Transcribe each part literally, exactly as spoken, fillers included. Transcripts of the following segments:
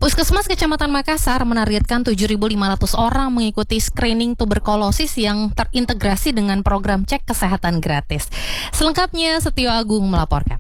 Puskesmas Kecamatan Makassar menargetkan tujuh ribu lima ratus orang mengikuti screening tuberkulosis yang terintegrasi dengan program cek kesehatan gratis. Selengkapnya Setio Agung melaporkan.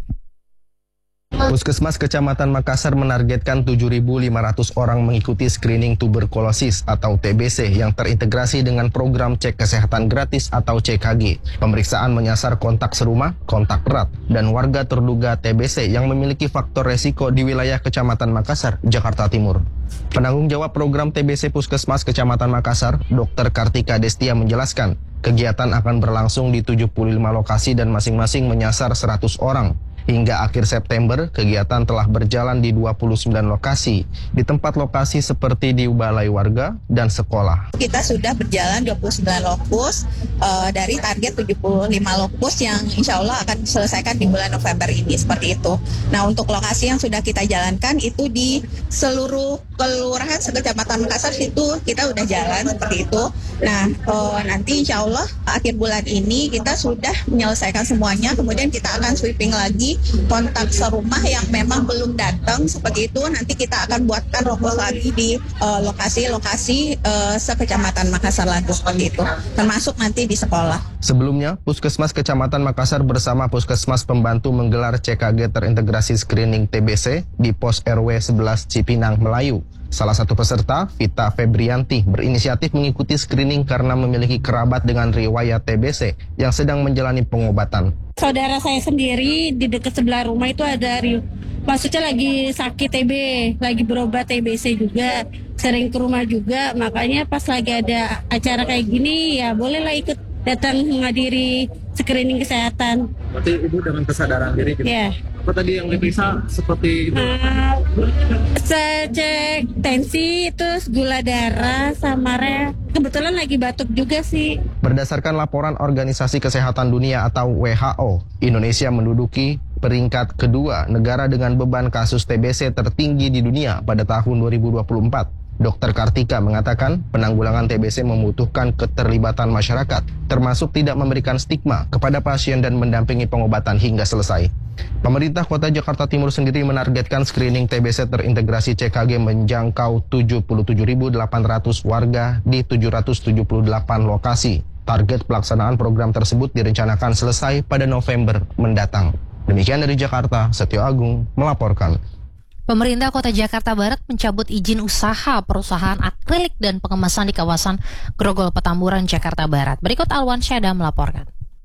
Puskesmas Kecamatan Makassar menargetkan tujuh ribu lima ratus orang mengikuti screening tuberkulosis atau T B C yang terintegrasi dengan program cek kesehatan gratis atau C K G. Pemeriksaan menyasar kontak serumah, kontak erat, dan warga terduga T B C yang memiliki faktor resiko di wilayah Kecamatan Makassar, Jakarta Timur. Penanggung jawab program T B C Puskesmas Kecamatan Makassar, Dokter Kartika Destia menjelaskan, kegiatan akan berlangsung di tujuh puluh lima lokasi dan masing-masing menyasar seratus orang. Hingga akhir September, kegiatan telah berjalan di dua puluh sembilan lokasi, di tempat lokasi seperti di balai warga dan sekolah. Kita sudah berjalan dua puluh sembilan lokus uh, dari target tujuh puluh lima lokus yang insya Allah akan diselesaikan di bulan November ini, seperti itu. Nah, untuk lokasi yang sudah kita jalankan itu di seluruh kelurahan sekecamatan Makassar itu kita udah jalan seperti itu. Nah, uh, nanti insya Allah akhir bulan ini kita sudah menyelesaikan semuanya, kemudian kita akan sweeping lagi kontak serumah yang memang belum datang seperti itu. Nanti kita akan buatkan rokok lagi di uh, lokasi-lokasi uh, sekecamatan Makassar lagi seperti itu, termasuk nanti di sekolah. Sebelumnya, Puskesmas Kecamatan Makassar bersama Puskesmas Pembantu menggelar C K G terintegrasi screening T B C di pos R W sebelas Cipinang, Melayu. Salah satu peserta, Vita Febrianti, berinisiatif mengikuti screening karena memiliki kerabat dengan riwayat T B C yang sedang menjalani pengobatan. Saudara saya sendiri di dekat sebelah rumah itu ada, maksudnya lagi sakit T B, lagi berobat T B C juga, sering ke rumah juga, makanya pas lagi ada acara kayak gini ya bolehlah ikut datang menghadiri screening kesehatan. Berarti Ibu dengan kesadaran diri gitu? Ya. Apa tadi yang diperiksa seperti itu? Uh, saya cek tensi, terus gula darah, sama re. Kebetulan lagi batuk juga sih. Berdasarkan laporan Organisasi Kesehatan Dunia atau W H O, Indonesia menduduki peringkat kedua negara dengan beban kasus T B C tertinggi di dunia pada tahun dua ribu dua puluh empat. Dokter Kartika mengatakan penanggulangan T B C membutuhkan keterlibatan masyarakat, termasuk tidak memberikan stigma kepada pasien dan mendampingi pengobatan hingga selesai. Pemerintah Kota Jakarta Timur sendiri menargetkan screening T B C terintegrasi C K G menjangkau tujuh puluh tujuh ribu delapan ratus warga di tujuh ratus tujuh puluh delapan lokasi. Target pelaksanaan program tersebut direncanakan selesai pada November mendatang. Demikian dari Jakarta, Setio Agung melaporkan. Pemerintah Kota Jakarta Barat mencabut izin usaha perusahaan akrilik dan pengemasan di kawasan Grogol Petamburan, Jakarta Barat. Berikut Alwan Syada melaporkan.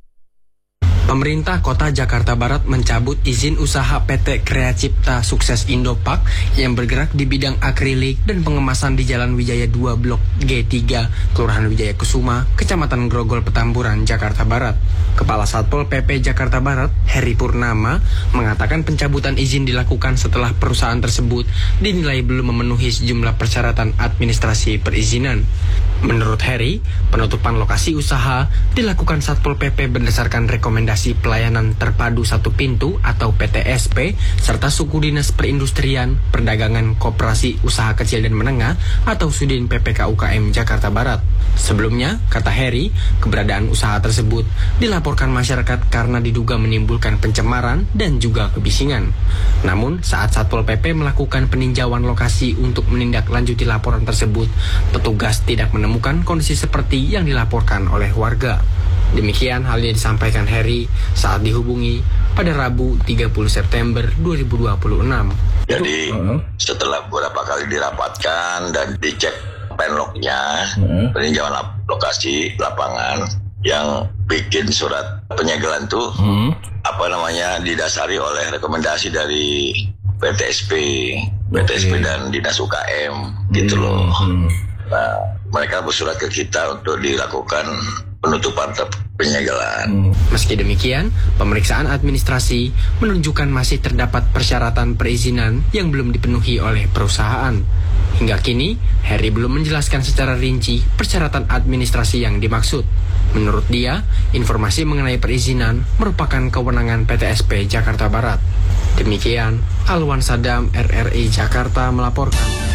Pemerintah Kota Jakarta Barat mencabut izin usaha P T Krea Cipta Sukses Indopak yang bergerak di bidang akrilik dan pengemasan di Jalan Wijaya dua Blok G tiga, Kelurahan Wijaya Kusuma, Kecamatan Grogol Petamburan, Jakarta Barat. Kepala Satpol P P Jakarta Barat, Heri Purnama, mengatakan pencabutan izin dilakukan setelah perusahaan tersebut dinilai belum memenuhi sejumlah persyaratan administrasi perizinan. Menurut Heri, penutupan lokasi usaha dilakukan Satpol P P berdasarkan rekomendasi Pelayanan Terpadu Satu Pintu atau P T S P serta Suku Dinas Perindustrian, Perdagangan, Koperasi Usaha Kecil dan Menengah atau Sudin P P K U K M Jakarta Barat. Sebelumnya, kata Heri, keberadaan usaha tersebut dilaporkan masyarakat karena diduga menimbulkan pencemaran dan juga kebisingan. Namun, saat Satpol P P melakukan peninjauan lokasi untuk menindaklanjuti laporan tersebut, petugas tidak menemukan kondisi seperti yang dilaporkan oleh warga. Demikian halnya disampaikan Heri saat dihubungi pada Rabu tiga puluh September dua ribu dua puluh enam. Jadi setelah beberapa kali dirapatkan dan dicek penlognya, peninjauan lokasi lapangan yang bikin surat penyegelan tuh hmm. apa namanya didasari oleh rekomendasi dari P T S P, P T S P okay. dan Dinas U K M gitu loh. Hmm. Nah, mereka bersurat ke kita untuk dilakukan penutupan penyegelan. Meski demikian, pemeriksaan administrasi menunjukkan masih terdapat persyaratan perizinan yang belum dipenuhi oleh perusahaan. Hingga kini, Heri belum menjelaskan secara rinci persyaratan administrasi yang dimaksud. Menurut dia, informasi mengenai perizinan merupakan kewenangan P T S P Jakarta Barat. Demikian, Alwan Sadam, R R I Jakarta melaporkan.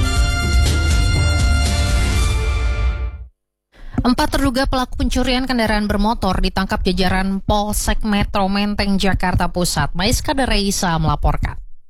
Empat terduga pelaku pencurian kendaraan bermotor ditangkap jajaran Polsek Metro Menteng, Jakarta Pusat. Maiska Dereisa melaporkan.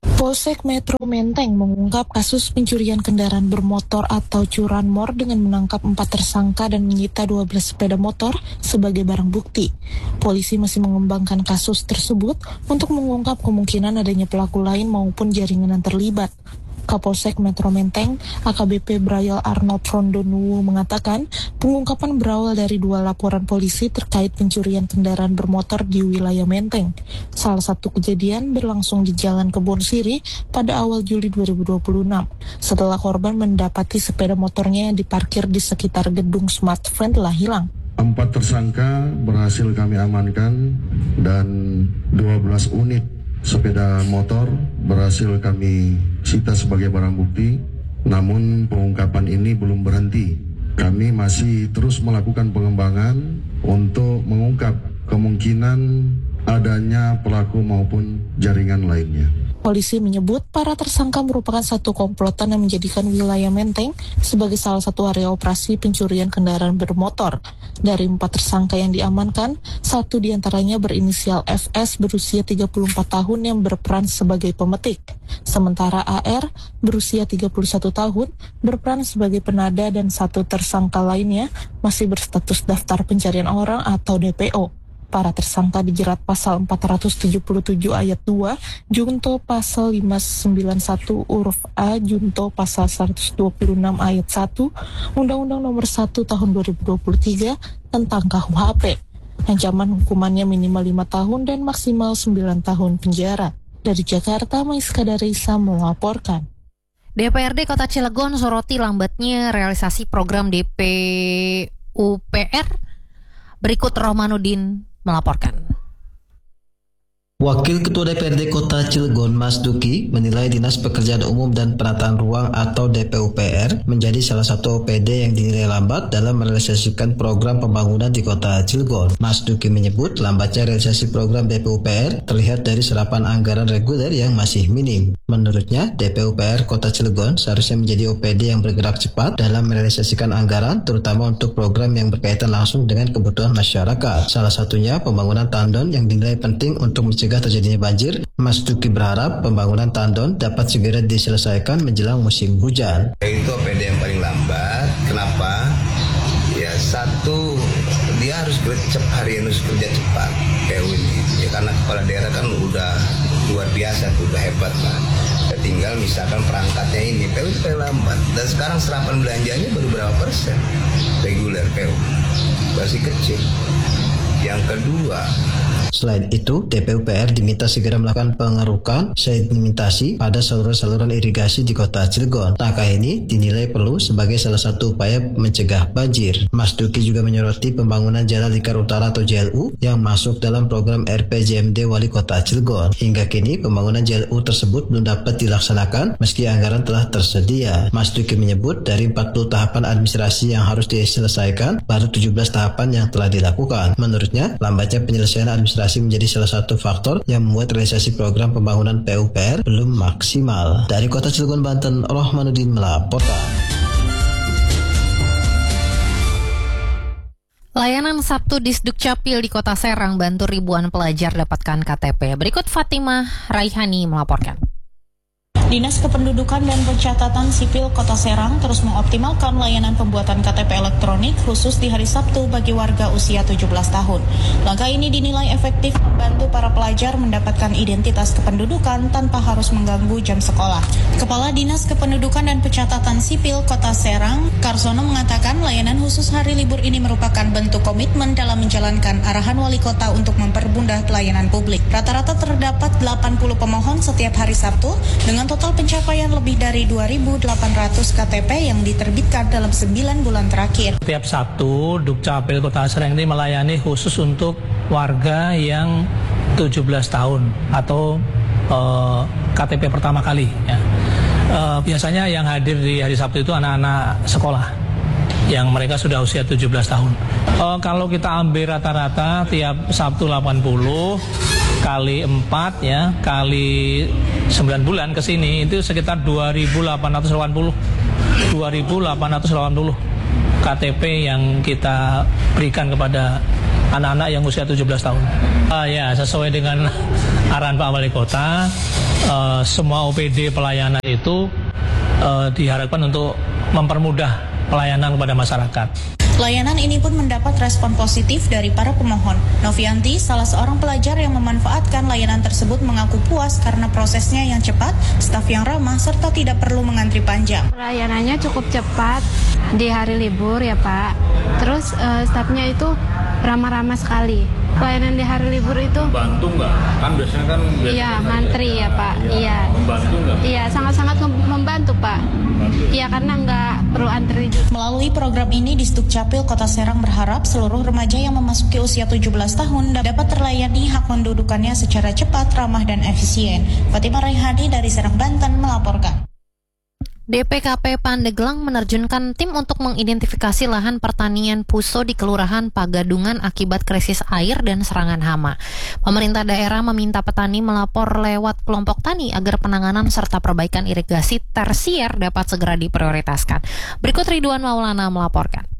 Polsek Metro Menteng mengungkap kasus pencurian kendaraan bermotor atau curanmor dengan menangkap empat tersangka dan menyita dua belas sepeda motor sebagai barang bukti. Polisi masih mengembangkan kasus tersebut untuk mengungkap kemungkinan adanya pelaku lain maupun jaringan yang terlibat. Kapolsek Metro Menteng, A K B P Brayal Arnold Rondonuwu mengatakan pengungkapan berawal dari dua laporan polisi terkait pencurian kendaraan bermotor di wilayah Menteng. Salah satu kejadian berlangsung di Jalan Kebon Siri pada awal Juli dua ribu dua puluh enam, setelah korban mendapati sepeda motornya yang diparkir di sekitar gedung Smart Friend telah hilang. Empat tersangka berhasil kami amankan dan dua belas unit sepeda motor berhasil kami sita sebagai barang bukti. Namun pengungkapan ini belum berhenti. Kami masih terus melakukan pengembangan untuk mengungkap kemungkinan adanya pelaku maupun jaringan lainnya. Polisi menyebut para tersangka merupakan satu komplotan yang menjadikan wilayah Menteng sebagai salah satu area operasi pencurian kendaraan bermotor. Dari empat tersangka yang diamankan, satu diantaranya berinisial F S berusia tiga puluh empat tahun yang berperan sebagai pemetik. Sementara A R berusia tiga puluh satu tahun berperan sebagai penada dan satu tersangka lainnya masih berstatus daftar pencarian orang atau D P O. Para tersangka dijerat pasal empat ratus tujuh puluh tujuh ayat dua, junto pasal lima ratus sembilan puluh satu huruf A, junto pasal seratus dua puluh enam ayat satu, Undang-Undang Nomor satu Tahun dua ribu dua puluh tiga tentang K U H P. Ancaman hukumannya minimal lima tahun dan maksimal sembilan tahun penjara. Dari Jakarta, Maiska Darisa melaporkan. D P R D Kota Cilegon soroti lambatnya realisasi program D P U P R. Berikut Romanudin melaporkan. Wakil Ketua D P R D Kota Cilegon, Mas Duki, menilai Dinas Pekerjaan Umum dan Penataan Ruang atau D P U P R menjadi salah satu O P D yang dinilai lambat dalam merealisasikan program pembangunan di Kota Cilegon. Mas Duki menyebut lambatnya realisasi program D P U P R terlihat dari serapan anggaran reguler yang masih minim. Menurutnya, D P U P R Kota Cilegon seharusnya menjadi O P D yang bergerak cepat dalam merealisasikan anggaran, terutama untuk program yang berkaitan langsung dengan kebutuhan masyarakat. Salah satunya pembangunan tandon yang dinilai penting untuk mencegah terjadinya banjir. Mas Duki berharap pembangunan tandon dapat segera diselesaikan menjelang musim hujan. Itu O P D yang paling lambat. Kenapa? Ya satu, dia harus kerja hari ini harus kerja cepat. Kayak ini. Ya karena kepala daerah kan udah luar biasa, udah hebat lah. Ya, tinggal misalkan perangkatnya ini, P U itu paling lambat. Dan sekarang serapan belanjanya baru berapa persen? Reguler P U masih kecil. Yang kedua, selain itu, D P U P R diminta segera melakukan pengerukan sedimentasi pada saluran-saluran irigasi di Kota Cilegon. Langkah ini dinilai perlu sebagai salah satu upaya mencegah banjir. Mas Duki juga menyoroti pembangunan Jalan Lingkar Utara atau J L U yang masuk dalam program R P J M D Wali Kota Cilegon. Hingga kini, pembangunan J L U tersebut belum dapat dilaksanakan meski anggaran telah tersedia. Mas Duki menyebut dari empat puluh tahapan administrasi yang harus diselesaikan, baru tujuh belas tahapan yang telah dilakukan. Menurutnya, lambatnya penyelesaian administrasi menjadi salah satu faktor yang membuat realisasi program pembangunan P U P R belum maksimal. Dari Kota Cilegon, Banten, Rohmanuddin melaporkan. Layanan Sabtu di Sdukcapil di Kota Serang bantu ribuan pelajar dapatkan K T P. Berikut Fatimah Raihani melaporkan. Dinas Kependudukan dan Pencatatan Sipil Kota Serang terus mengoptimalkan layanan pembuatan K T P elektronik khusus di hari Sabtu bagi warga usia tujuh belas tahun. Langkah ini dinilai efektif membantu para pelajar mendapatkan identitas kependudukan tanpa harus mengganggu jam sekolah. Kepala Dinas Kependudukan dan Pencatatan Sipil Kota Serang, Karsono, mengatakan layanan khusus hari libur ini merupakan bentuk komitmen dalam menjalankan arahan wali kota untuk mempermudah pelayanan publik. Rata-rata terdapat delapan puluh pemohon setiap hari Sabtu dengan total Total pencapaian lebih dari dua ribu delapan ratus K T P yang diterbitkan dalam sembilan bulan terakhir. Setiap Sabtu, Dukcapil Kota Serang ini melayani khusus untuk warga yang tujuh belas tahun atau uh, K T P pertama kali. Ya. Uh, biasanya yang hadir di hari Sabtu itu anak-anak sekolah yang mereka sudah usia tujuh belas tahun. Uh, kalau kita ambil rata-rata tiap Sabtu delapan puluh kali empat ya, kali sembilan bulan ke sini itu sekitar dua ribu delapan ratus delapan puluh dua ribu delapan ratus delapan puluh K T P yang kita berikan kepada anak-anak yang usia tujuh belas tahun. Uh, ya, sesuai dengan arahan Pak Wali Kota, uh, semua O P D pelayanan itu uh, diharapkan untuk mempermudah pelayanan kepada masyarakat. Layanan ini pun mendapat respon positif dari para pemohon. Novianti, salah seorang pelajar yang memanfaatkan layanan tersebut, mengaku puas karena prosesnya yang cepat, staf yang ramah, serta tidak perlu mengantri panjang. Layanannya cukup cepat di hari libur ya Pak. Terus uh, stafnya itu ramah-ramah sekali. Pelayanan di hari libur itu membantu nggak? Kan biasanya kan biasanya iya, mantri ya Pak. Iya. iya. Membantu nggak? Iya, sangat-sangat membantu Pak. Iya, karena nggak perlu antri juga. Melalui program ini, Disduk Capil Kota Serang berharap seluruh remaja yang memasuki usia tujuh belas tahun dapat terlayani hak mendudukannya secara cepat, ramah, dan efisien. Fatimah Raihadi dari Serang, Banten melaporkan. D P K P Pandeglang menerjunkan tim untuk mengidentifikasi lahan pertanian Puso di Kelurahan Pagadungan akibat krisis air dan serangan hama. Pemerintah daerah meminta petani melapor lewat kelompok tani agar penanganan serta perbaikan irigasi tersier dapat segera diprioritaskan. Berikut Ridwan Maulana melaporkan.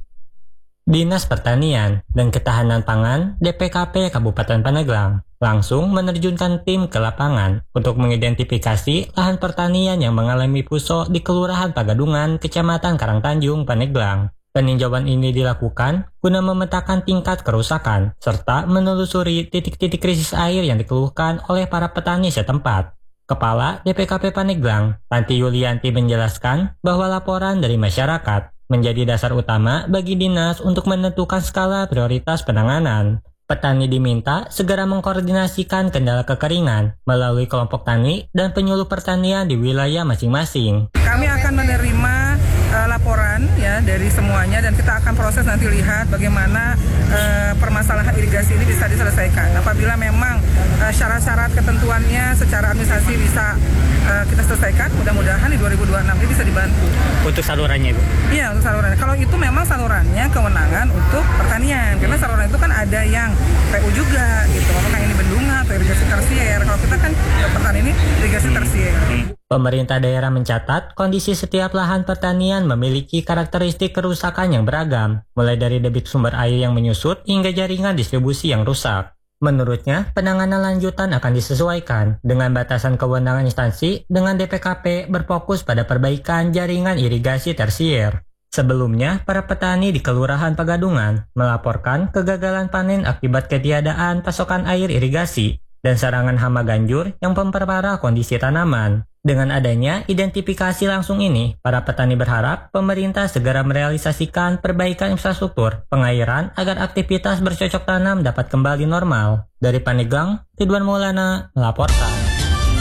Dinas Pertanian dan Ketahanan Pangan D P K P Kabupaten Pandeglang langsung menerjunkan tim ke lapangan untuk mengidentifikasi lahan pertanian yang mengalami puso di Kelurahan Pagadungan, Kecamatan Karangtanjung, Pandeglang. Peninjauan ini dilakukan guna memetakan tingkat kerusakan serta menelusuri titik-titik krisis air yang dikeluhkan oleh para petani setempat. Kepala D P K P Pandeglang, Tanti Yulianti, menjelaskan bahwa laporan dari masyarakat menjadi dasar utama bagi dinas untuk menentukan skala prioritas penanganan. Petani diminta segera mengkoordinasikan kendala kekeringan melalui kelompok tani dan penyuluh pertanian di wilayah masing-masing. Kami akan menerima uh, laporan ya dari semuanya dan kita akan proses nanti lihat bagaimana uh, permasalahan irigasi ini bisa diselesaikan. Apabila memang uh, syarat-syarat ketentuannya secara administrasi bisa uh, kita selesaikan, mudah-mudahan di dua ribu dua puluh enam ini bisa dibantu. Untuk salurannya, Bu? Iya, untuk salurannya. Kalau itu memang salurannya kewenangan untuk pertanian, karena saluran itu kan ada yang P U juga gitu, apakah ini bendungan atau irigasi tersier. Kalau kita kan pertanian ini irigasi tersier. Pemerintah daerah mencatat kondisi setiap lahan pertanian memiliki karakteristik kerusakan yang beragam, mulai dari debit sumber air yang menyusut hingga jaringan distribusi yang rusak. Menurutnya, penanganan lanjutan akan disesuaikan dengan batasan kewenangan instansi dengan D P K P berfokus pada perbaikan jaringan irigasi tersier. Sebelumnya, para petani di Kelurahan Pagadungan melaporkan kegagalan panen akibat ketiadaan pasokan air irigasi dan serangan hama ganjur yang memperparah kondisi tanaman. Dengan adanya identifikasi langsung ini, para petani berharap pemerintah segera merealisasikan perbaikan infrastruktur pengairan agar aktivitas bercocok tanam dapat kembali normal. Dari Pandeglang, Ridwan Maulana melaporkan.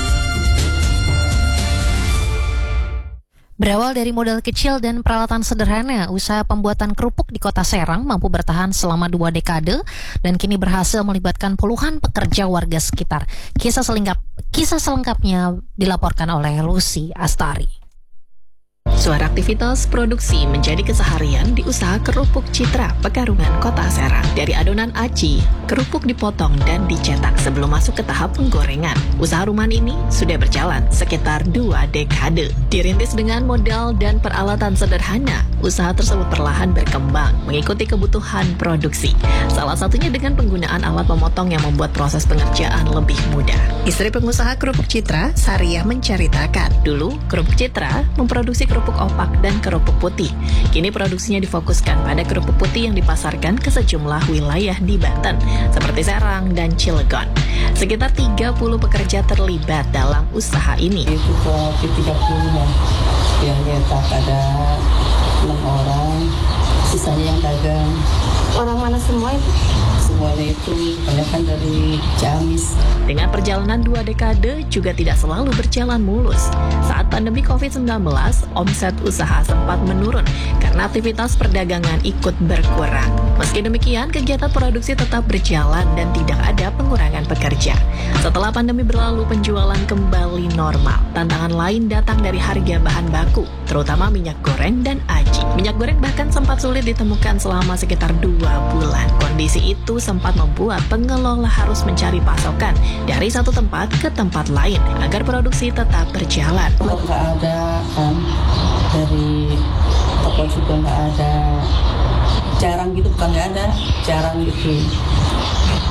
Berawal dari modal kecil dan peralatan sederhana, usaha pembuatan kerupuk di Kota Serang mampu bertahan selama dua dekade dan kini berhasil melibatkan puluhan pekerja warga sekitar. Kisah selengkap, kisah selengkapnya dilaporkan oleh Lucy Astari. Suara aktivitas produksi menjadi keseharian di usaha kerupuk Citra Pekarungan, Kota Serang. Dari adonan aci, kerupuk dipotong dan dicetak sebelum masuk ke tahap penggorengan. Usaha rumahan ini sudah berjalan sekitar dua dekade. Dirintis dengan modal dan peralatan sederhana, usaha tersebut perlahan berkembang mengikuti kebutuhan produksi. Salah satunya dengan penggunaan alat pemotong yang membuat proses pengerjaan lebih mudah. Istri pengusaha kerupuk Citra, Sariah, menceritakan, dulu kerupuk Citra memproduksi kerupuk opak dan kerupuk putih. Kini produksinya difokuskan pada kerupuk putih yang dipasarkan ke sejumlah wilayah di Banten, seperti Serang dan Cilegon. Sekitar tiga puluh pekerja terlibat dalam usaha ini. Itu ke tiga puluh ya, yang nyetak ada enam orang, sisanya yang dagang. Orang mana semua itu? Semuanya itu kebanyakan dari Ciamis. Dengan perjalanan dua dekade juga tidak selalu berjalan mulus. Saat pandemi covid sembilan belas, omset usaha sempat menurun karena aktivitas perdagangan ikut berkurang. Meski demikian, kegiatan produksi tetap berjalan dan tidak ada pengurangan pekerja. Setelah pandemi berlalu, penjualan kembali normal. Tantangan lain datang dari harga bahan baku, terutama minyak goreng dan aci. Minyak goreng bahkan sempat sulit ditemukan selama sekitar dua bulan. Kondisi itu sempat membuat pengelola harus mencari pasokan dari satu tempat ke tempat lain agar produksi tetap berjalan. Nggak ada kan, dari toko juga nggak ada, jarang gitu, bukan nggak ada, jarang gitu.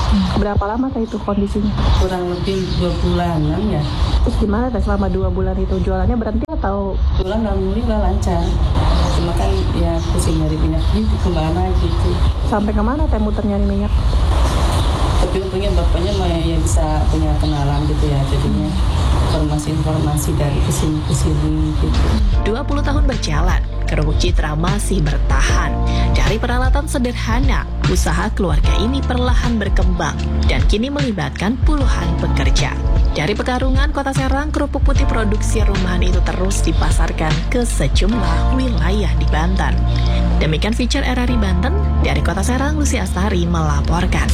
Berapa lama teh itu kondisinya? Kurang lebih dua bulanan ya. Terus gimana teh selama dua bulan itu jualannya berhenti atau? Bulan alhamdulillah lancar. Cuma kan ya pusing nyari minyak gitu kemana gitu. Sampai kemana teh muter nyari minyak? Tapi untungnya bapaknya mah ya bisa punya kenalan gitu ya, jadinya informasi-informasi dari kesini kesini gitu. dua puluh tahun berjalan, Kerupuk Citra masih bertahan. Dari peralatan sederhana, usaha keluarga ini perlahan berkembang dan kini melibatkan puluhan pekerja. Dari Pekarungan, Kota Serang, kerupuk putih produksi rumahan itu terus dipasarkan ke sejumlah wilayah di Banten. Demikian feature R R I Banten, dari Kota Serang, Lucy Astari melaporkan.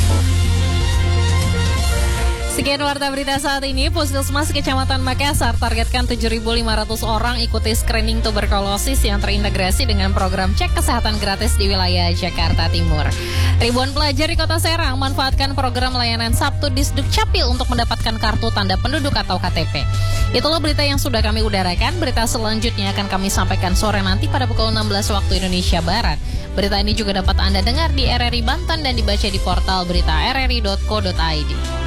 Sekian warta berita saat ini. Puskesmas Kecamatan Makassar targetkan tujuh ribu lima ratus orang ikuti screening tuberkulosis yang terintegrasi dengan program cek kesehatan gratis di wilayah Jakarta Timur. Ribuan pelajar di Kota Serang manfaatkan program layanan Sabtu Disduk Capil untuk mendapatkan kartu tanda penduduk atau K T P. Itulah berita yang sudah kami udarakan. Berita selanjutnya akan kami sampaikan sore nanti pada pukul enam belas waktu Indonesia Barat. Berita ini juga dapat Anda dengar di R R I Banten dan dibaca di portal berita r r i dot co dot i d.